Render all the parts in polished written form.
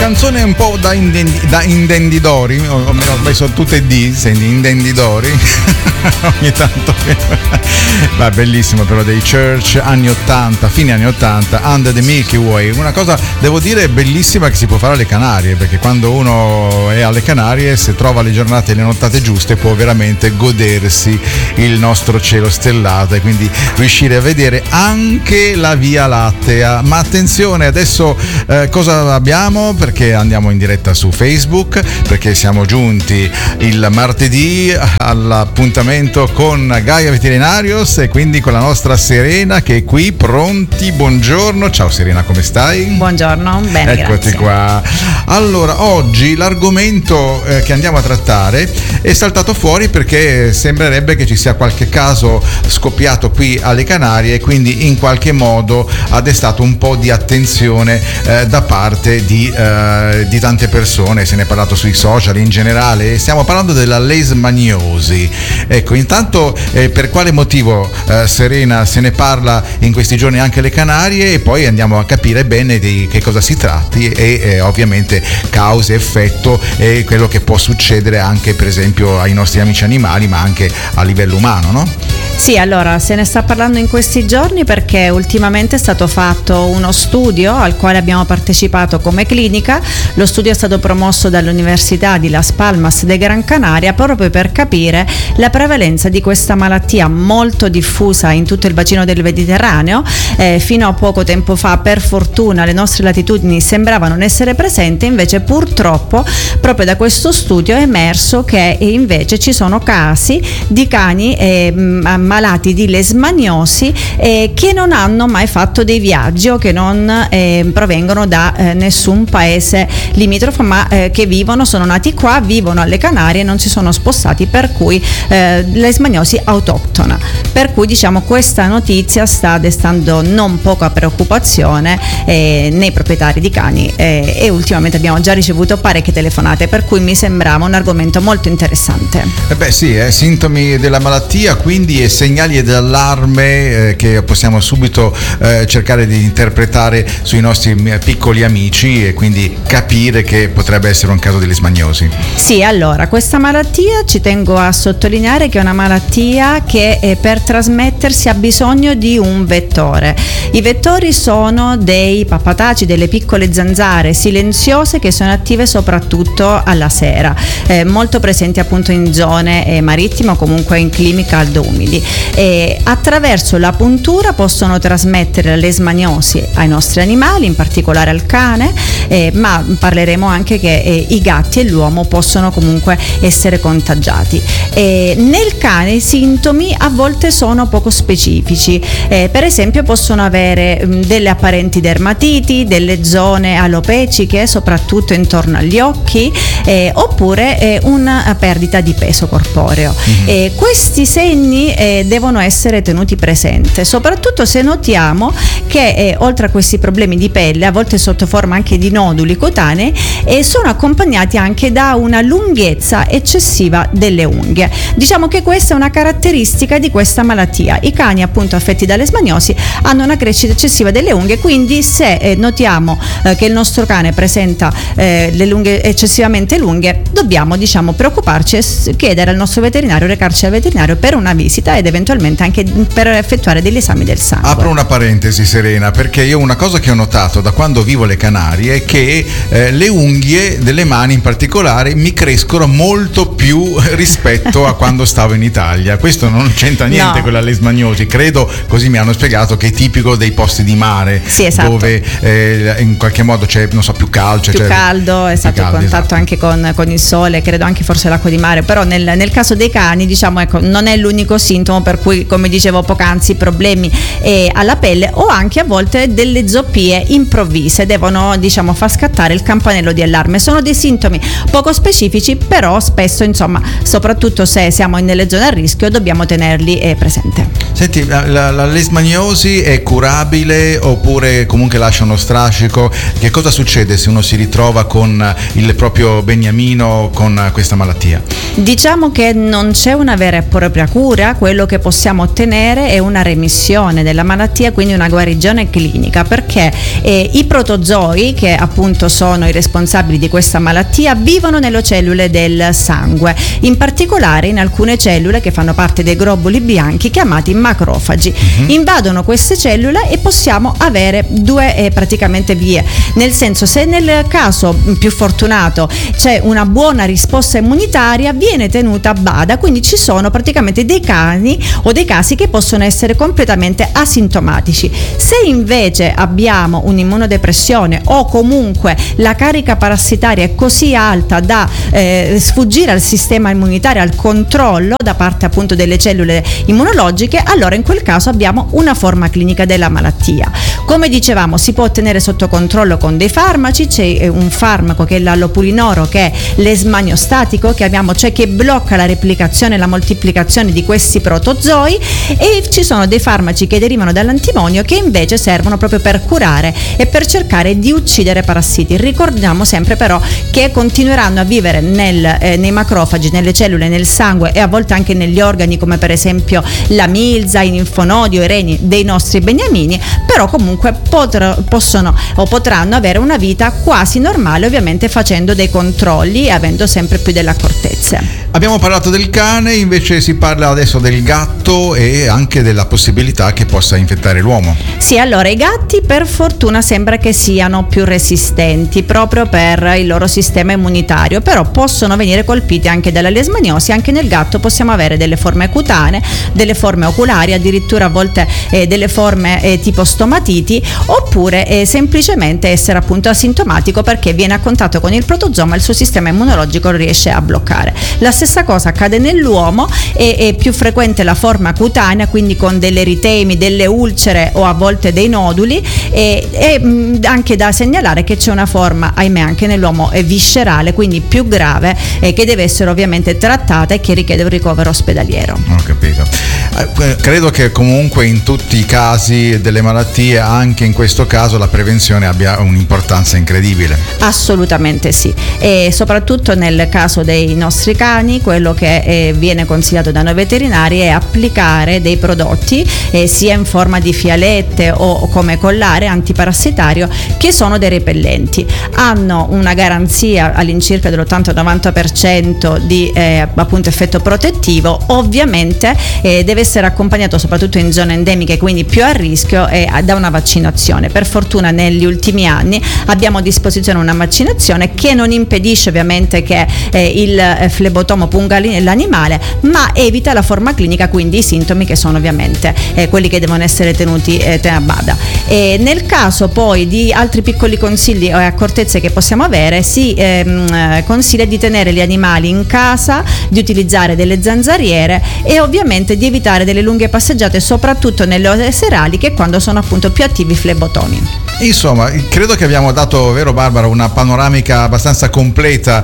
canzone un po' da intendidori, ormai sono tutte D, senti, intendidori. Ogni tanto. Va, bellissimo però, dei Church, anni 80, fine anni 80, Under the Milky Way. Una cosa, devo dire, bellissima che si può fare alle Canarie, perché quando uno è alle Canarie, se trova le giornate e le nottate giuste, può veramente godersi il nostro cielo stellato e quindi riuscire a vedere anche la Via Lattea. Ma attenzione, adesso cosa abbiamo? Perché andiamo in diretta su Facebook, perché siamo giunti il martedì all'appuntamento con Gaia Veterinarios e quindi con la nostra Serena che è qui, pronti. Buongiorno, ciao Serena, come stai? Buongiorno, bene, eccoti, grazie. Qua. Allora, oggi l'argomento che andiamo a trattare è saltato fuori perché sembrerebbe che ci sia qualche caso scoppiato qui alle Canarie e quindi in qualche modo ha destato un po' di attenzione da parte di tante persone. Se ne è parlato sui social in generale. Stiamo parlando della leishmaniosi. Ecco, intanto per quale motivo, Serena, se ne parla in questi giorni anche alle Canarie, e poi andiamo a capire bene di che cosa si tratti e ovviamente cause, effetto e quello che può succedere anche per esempio ai nostri amici animali, ma anche a livello umano, no? Sì, allora se ne sta parlando in questi giorni perché ultimamente è stato fatto uno studio al quale abbiamo partecipato come clinica. Lo studio è stato promosso dall'Università di Las Palmas de Gran Canaria proprio per capire la prevalenza di questa malattia molto diffusa in tutto il bacino del Mediterraneo. Fino a poco tempo fa, per fortuna, le nostre latitudini sembrava non essere presente, invece purtroppo proprio da questo studio è emerso che invece ci sono casi di cani malati di leishmaniosi che non hanno mai fatto dei viaggi o che non provengono da nessun paese limitrofo, ma che sono nati qua, vivono alle Canarie e non si sono spostati, per cui leishmaniosi autoctona. Per cui diciamo questa notizia sta destando non poca preoccupazione nei proprietari di cani e ultimamente abbiamo già ricevuto parecchie telefonate, per cui mi sembrava un argomento molto interessante. Beh sì, sintomi della malattia quindi e segnali d'allarme che possiamo subito cercare di interpretare sui nostri piccoli amici e quindi capire che potrebbe essere un caso di leishmaniosi. Sì, allora questa malattia ci tengo a sottolineare che è una malattia che per trasmettersi ha bisogno di un vettore. I vettori sono dei pappataci, delle piccole zanzare silenziose che sono attive soprattutto alla sera, molto presenti appunto in zone marittime o comunque in climi caldo-umidi. Attraverso la puntura possono trasmettere la leishmaniosi ai nostri animali, in particolare al cane, ma parleremo anche che i gatti e l'uomo possono comunque essere contagiati. Nel cane i sintomi a volte sono poco specifici, per esempio possono avere delle apparenti dermatiti, delle zone alopeciche soprattutto intorno agli occhi, oppure una perdita di peso corporeo. Questi segni devono essere tenuti presenti, soprattutto se notiamo che oltre a questi problemi di pelle, a volte sotto forma anche di noduli cutanei, sono accompagnati anche da una lunghezza eccessiva delle unghie. Diciamo che questa è una caratteristica di questa malattia. I cani appunto affetti da leishmaniosi hanno una crescita eccessiva delle unghie, quindi se notiamo che il nostro cane presenta le unghie eccessivamente lunghe, dobbiamo preoccuparci e chiedere al nostro veterinario, recarci al veterinario per una visita ed eventualmente anche per effettuare degli esami del sangue. Apro una parentesi, Serena, perché io una cosa che ho notato da quando vivo alle Canarie è che le unghie delle mani in particolare mi crescono molto più rispetto a quando stavo in Italia. Questo non c'entra niente con la leishmaniosi, credo, così mi hanno spiegato, che è tipico dei posti di mare, sì, esatto, dove in qualche modo c'è, non so, più caldo, caldo, esatto, contatto, esatto, anche con il sole, credo anche forse l'acqua di mare, però nel caso dei cani non è l'unico sintomo, per cui come dicevo poc'anzi problemi alla pelle o anche a volte delle zoppie improvvise devono far scattare il campanello di allarme. Sono dei sintomi poco specifici, però spesso soprattutto se siamo nelle zone a rischio dobbiamo tenerli presente. Senti, la leishmaniosi è curabile oppure comunque lascia uno strascico? Che cosa succede se uno si ritrova con il proprio beniamino con questa malattia? Diciamo che non c'è una vera e propria cura, quello quello che possiamo ottenere è una remissione della malattia, quindi una guarigione clinica, perché i protozoi, che appunto sono i responsabili di questa malattia, vivono nelle cellule del sangue, in particolare in alcune cellule che fanno parte dei globuli bianchi chiamati macrofagi. Invadono queste cellule e possiamo avere due praticamente vie, nel senso, se nel caso più fortunato c'è una buona risposta immunitaria, viene tenuta a bada, quindi ci sono praticamente dei casi o dei casi che possono essere completamente asintomatici. Se invece abbiamo un'immunodepressione o comunque la carica parassitaria è così alta da sfuggire al sistema immunitario, al controllo da parte appunto delle cellule immunologiche, allora in quel caso abbiamo una forma clinica della malattia. Come dicevamo, si può tenere sotto controllo con dei farmaci. C'è un farmaco che è l'allopurinoro, che è l'esmaniostatico, che abbiamo, cioè che blocca la replicazione e la moltiplicazione di questi protozoi, e ci sono dei farmaci che derivano dall'antimonio che invece servono proprio per curare e per cercare di uccidere parassiti. Ricordiamo sempre però che continueranno a vivere nei macrofagi, nelle cellule, nel sangue e a volte anche negli organi, come per esempio la milza, i linfonodi o i reni dei nostri beniamini, però comunque potranno avere una vita quasi normale, ovviamente facendo dei controlli e avendo sempre più delle accortezze. Abbiamo parlato del cane, invece si parla adesso del gatto e anche della possibilità che possa infettare l'uomo. Sì, allora i gatti per fortuna sembra che siano più resistenti proprio per il loro sistema immunitario, però possono venire colpiti anche dalla leishmaniosi. Anche nel gatto possiamo avere delle forme cutanee, delle forme oculari, addirittura a volte delle forme tipo stomatiti, oppure semplicemente essere appunto asintomatico perché viene a contatto con il protozoma e il suo sistema immunologico riesce a bloccare. La stessa cosa accade nell'uomo, è più frequente la forma cutanea, quindi con delle eritemi, delle ulcere o a volte dei noduli, e anche da segnalare che c'è una forma, ahimè anche nell'uomo, viscerale, quindi più grave, che deve essere ovviamente trattata e che richiede un ricovero ospedaliero. Ho capito. Credo che comunque in tutti i casi delle malattie, anche in questo caso, la prevenzione abbia un'importanza incredibile. Assolutamente sì, e soprattutto nel caso dei nostri cani quello che viene consigliato da noi veterinari è applicare dei prodotti sia in forma di fialette o come collare antiparassitario, che sono dei repellenti. Hanno una garanzia all'incirca dell'80-90% di appunto effetto protettivo. Ovviamente deve essere accompagnato, soprattutto in zone endemiche, quindi più a rischio, da una vaccinazione. Per fortuna negli ultimi anni abbiamo a disposizione una vaccinazione che non impedisce ovviamente che il flebotomo punga l'animale, ma evita la forma clinica, quindi i sintomi che sono ovviamente quelli che devono essere tenuti a bada. Nel caso poi di altri piccoli consigli e accortezze che possiamo avere, si consiglia di tenere gli animali in casa, di utilizzare delle zanzariere e ovviamente di evitare delle lunghe passeggiate, soprattutto nelle ore serali, che quando sono appunto più attivi i flebotomi. Insomma, credo che abbiamo dato, vero Barbara, una panoramica abbastanza completa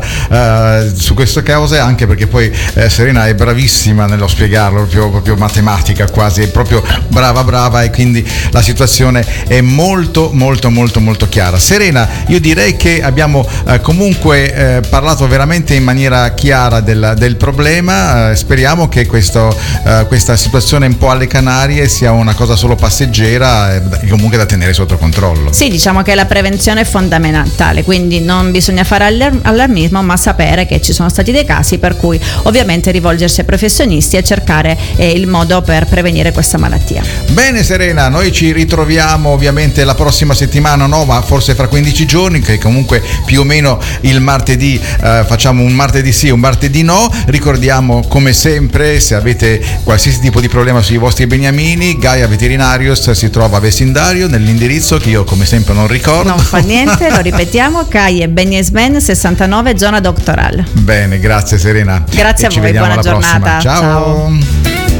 su queste cause, anche perché poi Serena è bravissima nello spiegarlo, proprio matematica quasi, è proprio brava, e quindi la situazione è molto chiara. Serena, io direi che abbiamo comunque parlato veramente in maniera chiara del problema. Speriamo che questa situazione un po' alle Canarie sia una cosa solo passeggera e comunque da tenere sotto controllo. Sì, diciamo che la prevenzione è fondamentale, quindi non bisogna fare allarmismo, ma sapere che ci sono stati dei casi per cui ovviamente rivolgersi ai professionisti e cercare il modo per prevenire questa malattia. Bene Serena, noi ci ritroviamo ovviamente la prossima settimana, no, ma forse fra 15 giorni, che comunque più o meno il martedì facciamo un martedì sì, un martedì no. Ricordiamo come sempre, se avete qualsiasi tipo di problema sui vostri beniamini, Gaia Veterinarius si trova a Vecindario, nell'indirizzo che io come sempre non ricordo. Non fa niente, lo ripetiamo, Caie Beniesmen 69, zona Doctoral. Bene, grazie Serena. Grazie a voi, buona giornata. Ciao.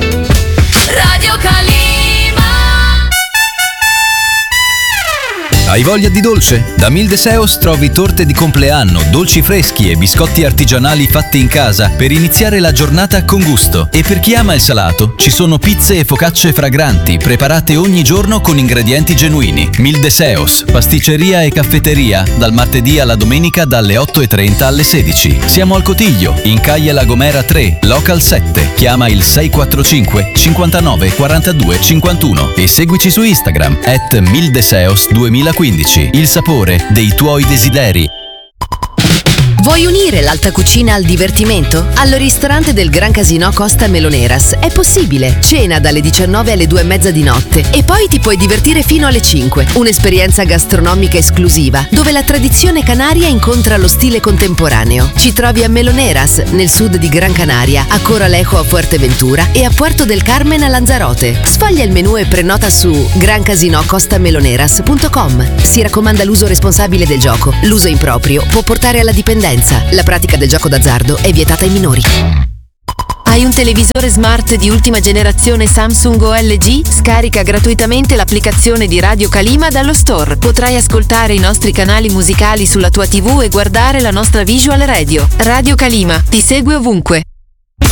Radio Calima. Hai voglia di dolce? Da Mildeseos trovi torte di compleanno, dolci freschi e biscotti artigianali fatti in casa per iniziare la giornata con gusto. E per chi ama il salato, ci sono pizze e focacce fragranti preparate ogni giorno con ingredienti genuini. Mildeseos, pasticceria e caffetteria, dal martedì alla domenica dalle 8:30 alle 16. Siamo al Cotiglio, in Calle La Gomera 3, Local 7. Chiama il 645 59 42 51 e seguici su Instagram @mildeseos2015. Il sapore dei tuoi desideri. Vuoi unire l'alta cucina al divertimento? Al ristorante del Gran Casino Costa Meloneras è possibile. Cena dalle 19 alle 2:30 di notte e poi ti puoi divertire fino alle 5. Un'esperienza gastronomica esclusiva dove la tradizione canaria incontra lo stile contemporaneo. Ci trovi a Meloneras, nel sud di Gran Canaria, a Coralejo a Fuerteventura e a Puerto del Carmen a Lanzarote. Sfoglia il menù e prenota su grancasinocostameloneras.com. Si raccomanda l'uso responsabile del gioco. L'uso improprio può portare alla dipendenza. La pratica del gioco d'azzardo è vietata ai minori. Hai un televisore smart di ultima generazione Samsung o LG? Scarica gratuitamente l'applicazione di Radio Kalima dallo store. Potrai ascoltare i nostri canali musicali sulla tua TV e guardare la nostra visual radio. Radio Kalima ti segue ovunque.